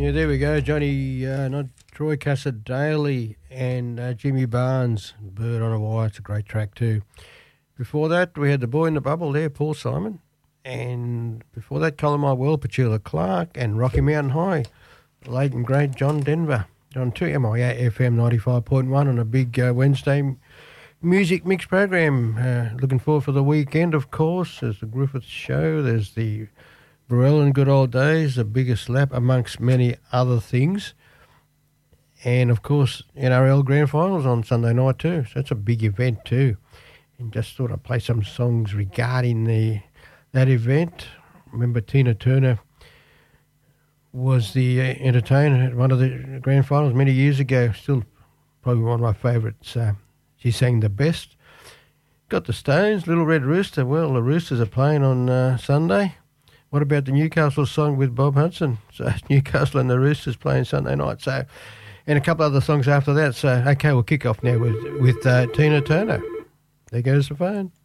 Yeah, there we go, Johnny, not Troy Cassar-Daley and Jimmy Barnes, Bird on a Wire. It's a great track too. Before that, we had the Boy in the Bubble there, Paul Simon. And before that, Colin Well, Petula Clark and Rocky Mountain High, late and great John Denver. On 2MIA FM 95.1 on a big Wednesday music mix program. Looking forward for the weekend, of course. There's the Griffiths Show, there's the Burrell and Good Old Days, the Biggest Lap, amongst many other things. And, of course, NRL Grand Finals on Sunday night too. So that's a big event too. And just thought I'd play some songs regarding that event. Remember Tina Turner was the entertainer at one of the grand finals many years ago. Still probably one of my favourites. She sang the best. Got the Stones, Little Red Rooster. Well, the Roosters are playing on Sunday. What about the Newcastle song with Bob Hudson? So Newcastle and the Roosters playing Sunday night. So, and a couple other songs after that. So, okay, we'll kick off now with Tina Turner. There goes the phone.